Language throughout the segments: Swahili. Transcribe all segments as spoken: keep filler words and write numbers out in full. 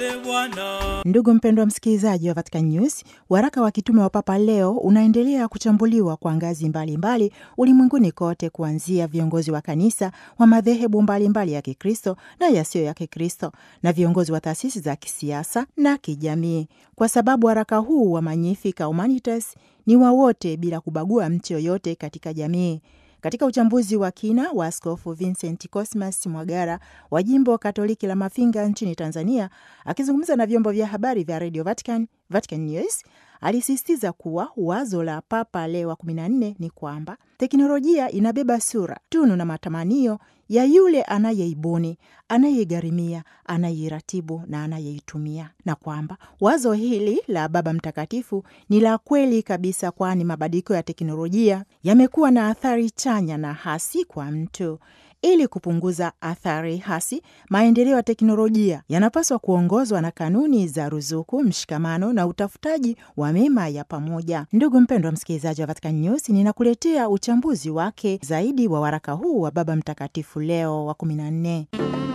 Asante Bwana. Ndugu mpendwa msikilizaji wa Vatican News, waraka wa kitume wa Papa Leo unaendelea kuchambuliwa kwa ngazi mbalimbali ulimwenguni kote, kuanzia viongozi wa kanisa wa madhehebu mbalimbali ya Kikristo na yasiyo ya Kikristo na viongozi wa taasisi za kisiasa na kijamii, kwa sababu waraka huu wa Magnificat Humanitas ni wa wote bila kubagua mtu yoyote katika jamii. Katika uchambuzi wa kina wa Askofu Vincent Cosmas Mwagara wa jimbo Katoliki la Mafinga nchini Tanzania, akizungumza na vyombo vya habari vya Radio Vatican, Vatican News, alisisitiza kuwa wazo la Papa Leo wa kumi na nne ni kwamba teknolojia inabeba sura, tunu na matamanio ya yule anayeibuni, anayegharimia, anayeiratibu na anayeitumia, na kwamba wazo hili la Baba Mtakatifu ni la kweli kabisa, kwani mabadiliko ya teknolojia yamekuwa na athari chanya na hasi kwa mtu. Ili kupunguza athari hasi, maendeleo ya teknolojia yanapaswa kuongozwa na kanuni za ruzuku, mshikamano na utafutaji wa mema ya pamoja. Ndugu mpendwa msikilizaji wa Vatican News, ninakuletea uchambuzi wake zaidi wa waraka huu wa Baba Mtakatifu Leo wa kumi na nne.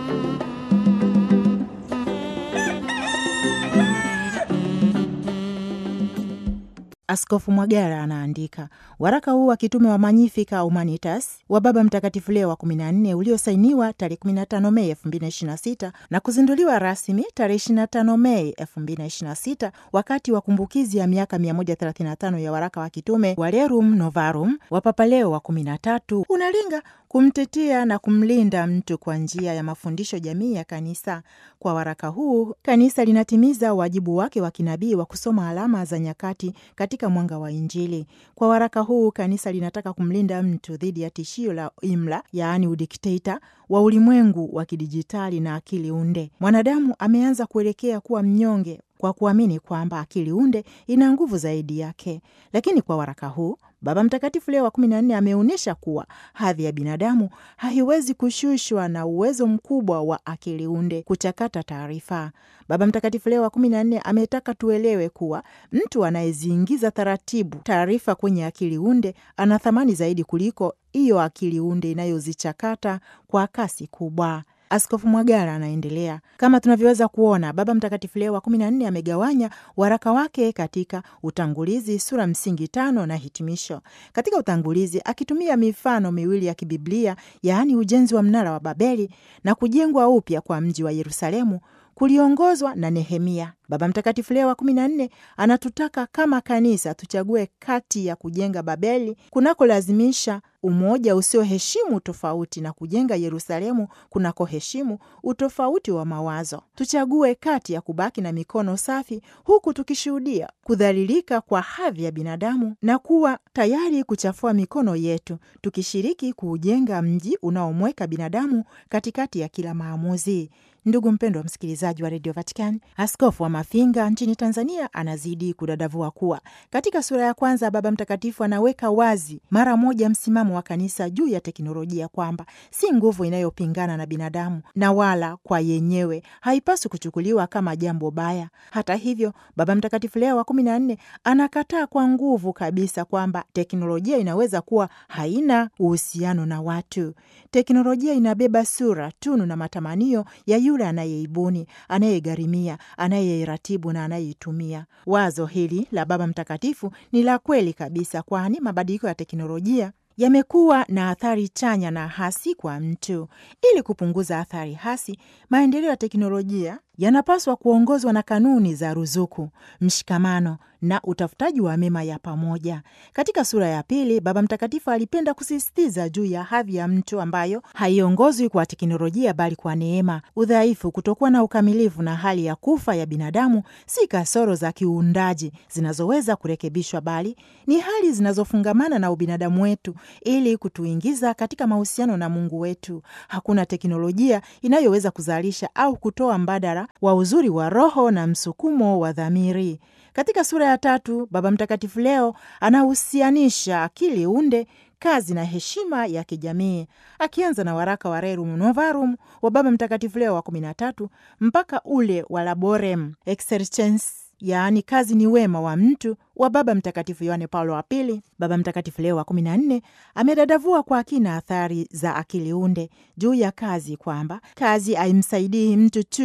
Askofu Mwagara anaandika, waraka huu wa kitume wa Magnificat Humanitas wa Baba Mtakatifu Leo wa kumi na nne uliosainiwa tarehe kumi na tano Mei elfu mbili na ishirini na sita na kuzinduliwa rasmi tarehe ishirini na tano Mei elfu mbili na ishirini na sita wakati wa kumbukizi ya miaka mia moja thelathini na tano ya waraka wa kitume wa Rerum Novarum wa Papa Leo wa kumi na tatu unalenga kumtetea na kumlinda mtu kwa njia ya mafundisho jamii ya kanisa. Kwa waraka huu, kanisa linatimiza wajibu wake wa kinabii wa kusoma alama za nyakati katika mwanga wa Injili. Kwa waraka huu, kanisa linataka kumlinda mtu dhidi ya tishio la imla, yaani udikteta wa ulimwengu wa kidijitali na akili unde. Mwanadamu ameanza kuelekea kuwa mnyonge kwa kuamini kwamba akili unde ina nguvu zaidi yake. Lakini kwa waraka huu, Baba Mtakatifu Leo wa kumi na nne ameonyesha kuwa hadhi ya binadamu haiwezi kushushwa na uwezo mkubwa wa akili unde kuchakata taarifa. Baba Mtakatifu Leo wa kumi na nne ametaka tuelewe kuwa mtu anayeziingiza taratibu taarifa kwenye akili unde ana thamani zaidi kuliko hiyo akili unde inayozichakata kwa kasi kubwa. Askofu Mwagara anaendelea, kama tunavyoweza kuona, Baba Mtakatifu Leo wa kumi na nne amegawanya waraka wake katika utangulizi, sura msingi tano na hitimisho. Katika utangulizi, akitumia mifano miwili ya kibiblia, yaani ujenzi wa mnara wa Babeli na kujengwa upya kwa mji wa Yerusalemu kuliongozwa na Nehemia. Baba Mtakatifu Leo wa kumi na nne anatutaka kama kanisa tuchague kati ya kujenga Babeli kunakolazimisha umoja usioheshimu tofauti na kujenga Yerusalemu kunakoheshimu utofauti wa mawazo. Tuchague kati ya kubaki na mikono safi huku tukishuhudia kudhalilika kwa hadhi ya binadamu na kuwa tayari kuchafua mikono yetu tukishiriki kuujenga mji unaomweka binadamu katikati ya kila maamuzi. Ndugu mpendwa msikilizaji wa Radio Vatican, Askofu wa Mafinga nchini Tanzania anazidi kudadavua kuwa katika sura ya kwanza Baba Mtakatifu anaweka wazi mara moja msimamo wa kanisa juu ya teknolojia, kwamba si nguvu inayopingana na binadamu na wala kwa yenyewe haipaswi kuchukuliwa kama jambo baya. Hata hivyo, Baba Mtakatifu Leo wa kumi na nne anakataa kwa nguvu kabisa kwamba teknolojia inaweza kuwa haina uhusiano na watu. Teknolojia inabeba sura, tunu na matamanio ya yule anayeibuni, anayegharimia, anayeiratibu na anayeitumia. Wazo hili la Baba Mtakatifu ni la kweli kabisa, kwani mabadiliko ya teknolojia yamekuwa na athari chanya na hasi kwa mtu. Ili kupunguza athari hasi, maendeleo ya teknolojia yanapaswa kuongozwa na kanuni za ruzuku, mshikamano na utafutaji wa mema ya pamoja. Katika sura ya pili, Baba Mtakatifu alipenda kusisitiza juu ya hadhi ya mtu ambayo haiongozwi kwa teknolojia bali kwa neema. Udhaifu, kutokuwa na ukamilifu na hali ya kufa ya binadamu si kasoro za kiuundaji zinazoweza kurekebishwa, bali ni hali zinazofungamana na ubinadamu wetu ili kutuingiza katika mahusiano na Mungu wetu. Hakuna teknolojia inayoweza kuzalisha au kutoa mbadala wa uzuri wa roho na msukumo wa dhamiri. Katika sura ya tatu, Baba Mtakatifu Leo anahusianisha akili unde, kazi na heshima ya kijamii, akianza na waraka wa Rerum Novarum wa Baba Mtakatifu Leo wa kumi na tatu mpaka ule wa Laborem Exercens, yaani kazi ni wema wa mtu, wa Baba Mtakatifu Yohane Paulo wa Pili. Baba Mtakatifu Leo wa kumi na nne amedadavua kwa kina athari za akili unde juu ya kazi, kwamba kazi haimsaidii mtu tu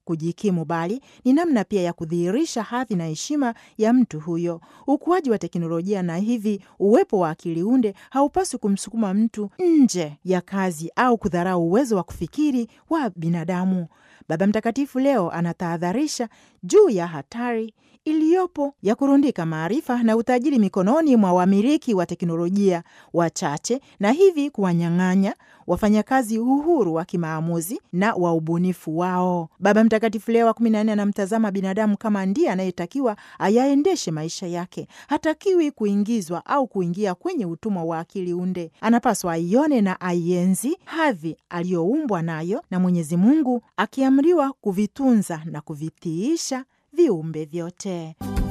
kujikimu, bali ni namna pia ya kudhihirisha hadhi na heshima ya mtu huyo. Ukuaji wa teknolojia na hivi uwepo wa akili unde haupaswi kumsukuma mtu nje ya kazi au kudharau uwezo wa kufikiri wa binadamu. Baba Mtakatifu leo anatahadharisha juu ya hatari iliyopo ya kurundika maarifa na utajiri mikononi mwa wamiliki wa teknolojia wachache, na hivi kuwanyang'anya wafanyakazi uhuru wa kimaamuzi na wa ubunifu wao. Baba Mtakatifu Leo wa kumi na nne anamtazama binadamu kama ndiye anayetakiwa ayaendeshe maisha yake. Hatakiwi kuingizwa au kuingia kwenye utumwa wa akili unde. Anapaswa aione na aienzi hadhi aliyoumbwa nayo na Mwenyezi Mungu, akiamriwa kuvitunza na kuvitiisha viumbe vyote.